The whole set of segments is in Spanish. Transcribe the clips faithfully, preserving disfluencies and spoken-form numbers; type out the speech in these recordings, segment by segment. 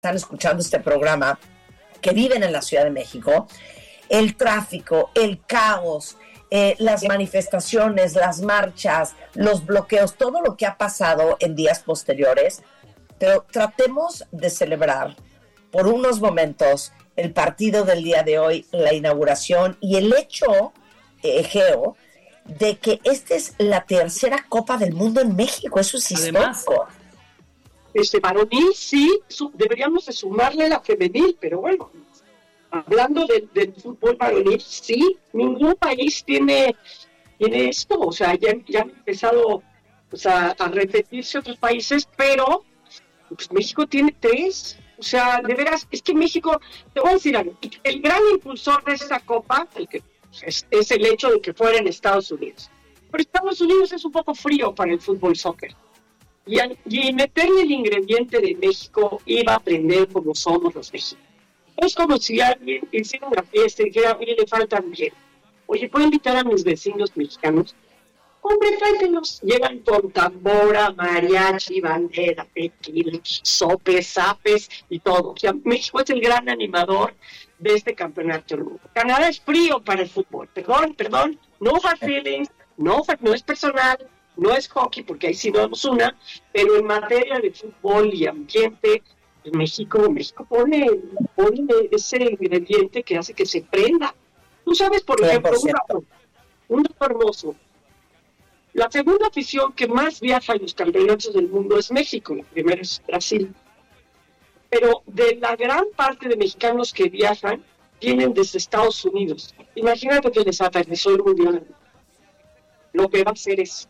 están escuchando este programa, que viven en la Ciudad de México, el tráfico, el caos, eh, las manifestaciones, las marchas, los bloqueos, todo lo que ha pasado en días posteriores, pero tratemos de celebrar por unos momentos el partido del día de hoy, la inauguración y el hecho, eh, Geo, de que esta es la tercera Copa del Mundo en México. Eso es histórico. Este varonil sí, su, deberíamos de sumarle la femenil, pero bueno, hablando de, del fútbol varonil, sí, ningún país tiene, tiene esto, o sea, ya, ya han empezado, o sea, a repetirse otros países, pero pues, México tiene tres, o sea, de veras, es que México, te voy a decir algo, el gran impulsor de esta Copa, el que es, es el hecho de que fuera en Estados Unidos, pero Estados Unidos es un poco frío para el fútbol soccer. Y, y meterle el ingrediente de México iba a aprender como somos los mexicanos. Es como si alguien hiciera una fiesta y dijera, oye, le faltan bien. Oye, ¿puedo invitar a mis vecinos mexicanos? Hombre, tráetelos. Llegan con tambora, mariachi, bandera, tequila, sopes, zapes y todo. O sea, México es el gran animador de este campeonato del mundo. Canadá es frío para el fútbol. Perdón, perdón. No hard feelings, no, no es personal. No es hockey, porque ahí sí no damos una, pero en materia de fútbol y ambiente, México, México pone, pone ese ingrediente que hace que se prenda. Tú sabes, por ejemplo, un dato, un dato hermoso. La segunda afición que más viaja en los campeonatos del mundo es México, la primera es Brasil. Pero de la gran parte de mexicanos que viajan, vienen desde Estados Unidos. Imagínate que les aterrizó el mundial. Lo que va a hacer es...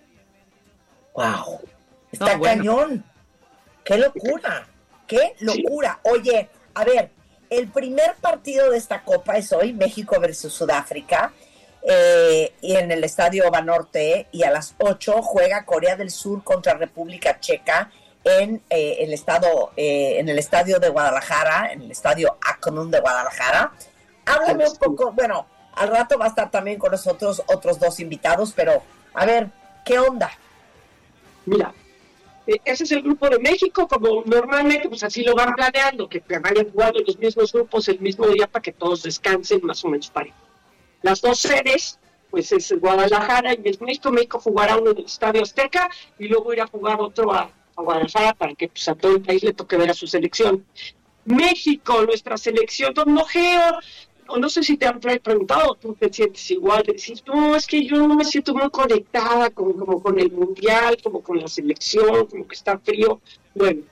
¡Wow! Está no, bueno. Cañón. ¡Qué locura! ¡Qué locura! Sí. Oye, a ver, el primer partido de esta Copa es hoy, México versus Sudáfrica, eh, y en el Estadio Banorte, y a las ocho juega Corea del Sur contra República Checa en eh, el estado, eh, en el Estadio de Guadalajara, en el Estadio Akron de Guadalajara. Háblame un poco, bueno, al rato va a estar también con nosotros otros dos invitados, pero a ver, ¿qué onda? Mira, ese es el grupo de México, como normalmente, pues así lo van planeando, que vayan jugando los mismos grupos el mismo día para que todos descansen más o menos parejo. Las dos sedes, pues es Guadalajara y es México. México jugará uno en el Estadio Azteca y luego irá a jugar otro a, a Guadalajara para que pues, a todo el país le toque ver a su selección. México, nuestra selección, no Geo, o no sé si te han preguntado, tú te sientes igual, de decir, no, es que yo no me siento muy conectada como, como con el mundial, como con la selección, como que está frío. Bueno,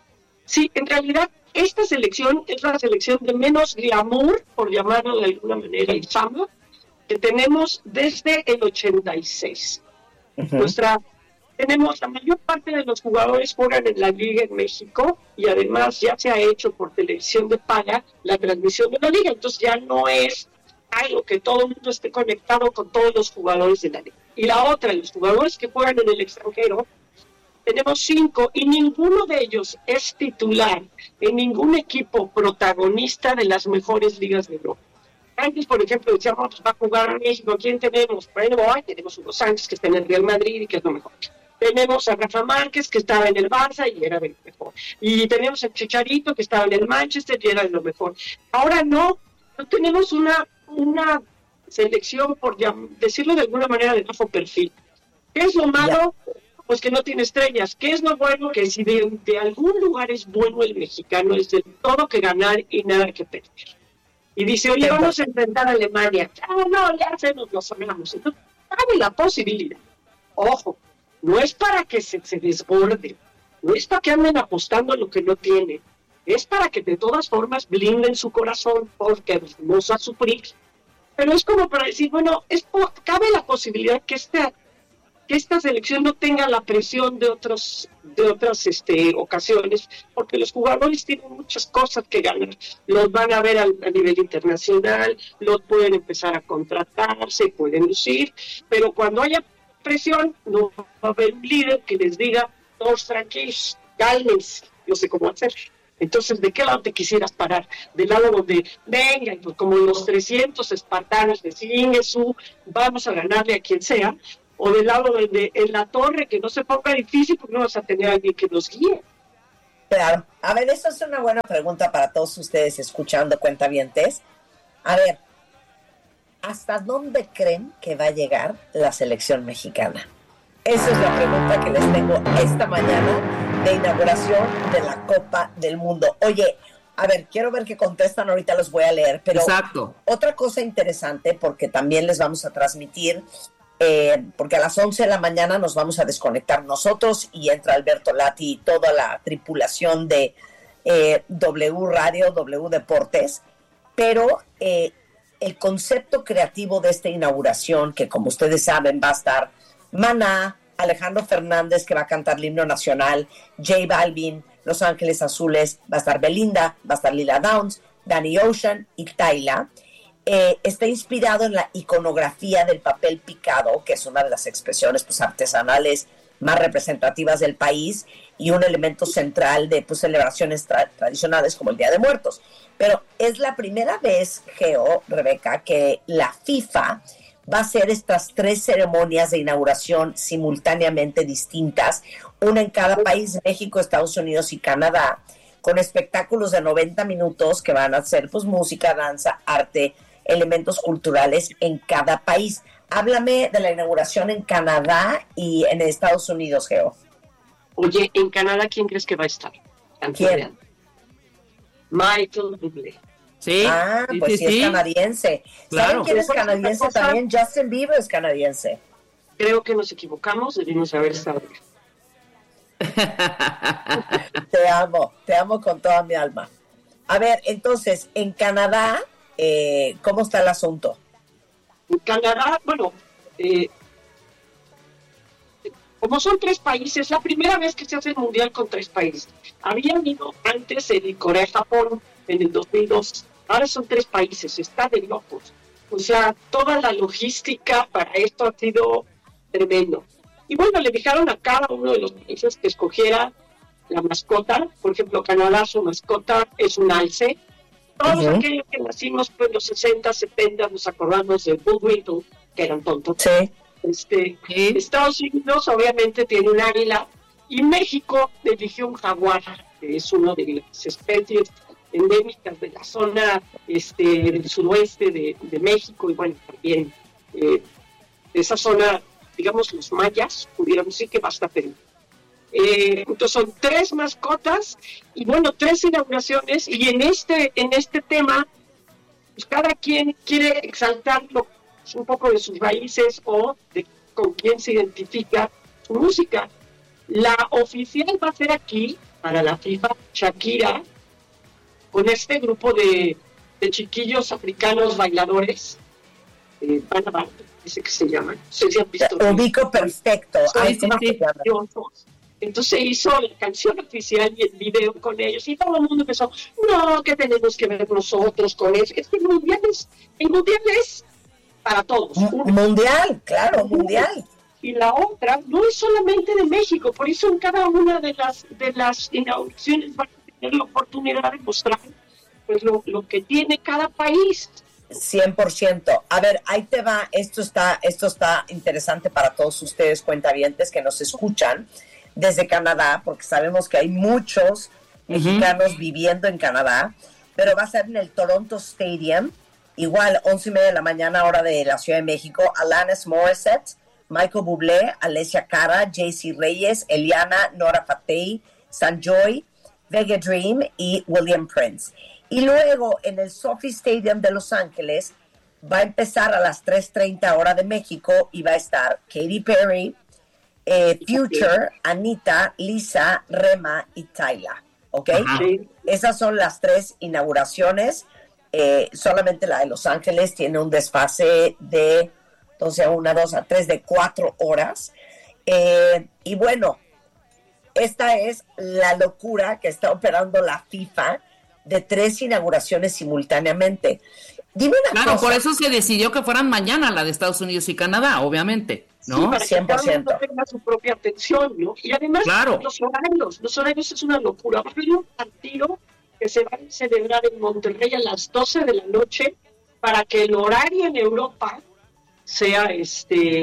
sí, en realidad esta selección es la selección de menos glamour, por llamarlo de alguna manera, infame, que tenemos desde el ochenta y seis. Uh-huh. Nuestra Tenemos, la mayor parte de los jugadores juegan en la liga en México y además ya se ha hecho por televisión de paga la transmisión de la liga, entonces ya no es algo que todo el mundo esté conectado con todos los jugadores de la liga. Y la otra, los jugadores que juegan en el extranjero, tenemos cinco y ninguno de ellos es titular en ningún equipo protagonista de las mejores ligas de Europa. Antes, por ejemplo, decíamos, pues va a jugar a México, ¿quién tenemos? Bueno, hoy tenemos Hugo Sánchez, que está en el Real Madrid y que es lo mejor. Tenemos a Rafa Márquez, que estaba en el Barça y era el mejor. Y tenemos a Chicharito, que estaba en el Manchester y era lo mejor. Ahora no, no tenemos una, una selección, por decirlo de alguna manera, de bajo perfil. ¿Qué es lo malo? Pues que no tiene estrellas. ¿Qué es lo bueno? Que si de, de algún lugar es bueno el mexicano, es de todo que ganar y nada que perder. Y dice, oye, vamos a enfrentar a Alemania. Ah, no, ya se nos lo sonamos. Entonces, cabe la posibilidad. Ojo, no es para que se, se desborde, no es para que anden apostando a lo que no tienen, es para que de todas formas blinden su corazón, porque vamos a sufrir. Pero es como para decir, bueno, es cabe la posibilidad que esta, que esta selección no tenga la presión de otros de otras este, ocasiones, porque los jugadores tienen muchas cosas que ganar, los van a ver a, a nivel internacional, los pueden empezar a contratar, se pueden lucir, pero cuando haya presión, no va a haber un líder que les diga, todos tranquilos, cálmense, yo sé cómo hacer. Entonces, ¿de qué lado te quisieras parar? Del lado donde, venga, pues como los trescientos espartanos de Jesús, vamos a ganarle a quien sea, o del lado donde en la torre, que no se ponga difícil porque no vas a tener a alguien que nos guíe. Claro. A ver, eso es una buena pregunta para todos ustedes escuchando, cuentavientes. A ver, ¿hasta dónde creen que va a llegar la selección mexicana? Esa es la pregunta que les tengo esta mañana de inauguración de la Copa del Mundo. Oye, a ver, quiero ver qué contestan, ahorita los voy a leer, pero exacto. Otra cosa interesante, porque también les vamos a transmitir, eh, porque a las once de la mañana nos vamos a desconectar nosotros y entra Alberto Lati y toda la tripulación de eh, W Radio, W Deportes, pero eh, el concepto creativo de esta inauguración, que como ustedes saben va a estar Maná, Alejandro Fernández, que va a cantar el himno nacional, J Balvin, Los Ángeles Azules, va a estar Belinda, va a estar Lila Downs, Danny Ocean y Tyla. Eh, está inspirado en la iconografía del papel picado, que es una de las expresiones pues, artesanales más representativas del país y un elemento central de pues, celebraciones tra- tradicionales como el Día de Muertos. Pero es la primera vez, Geo, Rebeca, que la FIFA va a hacer estas tres ceremonias de inauguración simultáneamente distintas, una en cada país, México, Estados Unidos y Canadá, con espectáculos de noventa minutos que van a ser pues música, danza, arte, elementos culturales en cada país. Háblame de la inauguración en Canadá y en Estados Unidos, Geo. Oye, en Canadá, ¿quién crees que va a estar? ¿Quién? Michael Bublé. Sí, ah, sí, pues sí, sí, es sí. canadiense. Claro. ¿Saben quién es canadiense Cosa, también? Justin Bieber es canadiense. Creo que nos equivocamos, debimos haber estado. Te amo, te amo con toda mi alma. A ver, entonces, en Canadá, eh, ¿cómo está el asunto? En Canadá, bueno, eh, como son tres países, la primera vez que se hace el mundial con tres países. Habían ido antes en Corea y Japón en el dos mil dos. Ahora son tres países, está de locos. O sea, toda la logística para esto ha sido tremendo. Y bueno, le dijeron a cada uno de los países que escogiera la mascota. Por ejemplo, Canadá, su mascota es un alce. Todos uh-huh. aquellos que nacimos pues, en los sesenta, setenta, nos acordamos de Bullwinkle, que eran tontos. Sí. Este, ¿Sí? Estados Unidos obviamente tiene un águila y México eligió un jaguar, que es una de las especies endémicas de la zona este, del suroeste de, de México y bueno, también eh, de esa zona, digamos, los mayas, pudiéramos decir que basta Perú. Eh, entonces son tres mascotas y bueno, tres inauguraciones y en este, en este tema, pues cada quien quiere exaltarlo un poco de sus raíces o de con quién se identifica su música. La oficial va a ser aquí, para la FIFA, Shakira, con este grupo de, de chiquillos africanos bailadores, eh, Banabal, ese que se llaman. No sé si han visto. Ubico perfecto. Ay, sí, sí. Entonces hizo la canción oficial y el video con ellos y todo el mundo empezó, no, ¿qué tenemos que ver nosotros con eso? Es que el mundial es, el mundial es para todos. M- mundial, claro, mundial. Y la otra no es solamente de México, por eso en cada una de las de las inauguraciones van a tener la oportunidad de mostrar pues lo, lo que tiene cada país. cien por ciento. A ver, ahí te va, esto está, esto está interesante para todos ustedes cuentavientes que nos escuchan desde Canadá, porque sabemos que hay muchos uh-huh. mexicanos viviendo en Canadá, pero va a ser en el Toronto Stadium, igual once y media de la mañana, hora de la Ciudad de México. Alanis Morissette, Michael Bublé, Alessia Cara, J C Reyes, Eliana, Nora Fatey, Sanjoy, Vega Dream y William Prince. Y luego en el SoFi Stadium de Los Ángeles va a empezar a las tres treinta hora de México y va a estar Katy Perry, eh, Future, Anita, Lisa, Rema y Tyla. ¿Ok? Sí. Esas son las tres inauguraciones. Eh, solamente la de Los Ángeles tiene un desfase de entonces una, dos, a tres, de cuatro horas. Eh, y bueno, esta es la locura que está operando la FIFA de tres inauguraciones simultáneamente. Dime una claro, cosa. Por eso se decidió que fueran mañana la de Estados Unidos y Canadá, obviamente, ¿no? Sí, para cien por ciento. que cada uno tenga su propia atención, ¿no? Y además, claro. los horarios, los horarios es una locura. Va a haber un partido que se va a celebrar en Monterrey a las doce de la noche para que el horario en Europa sea este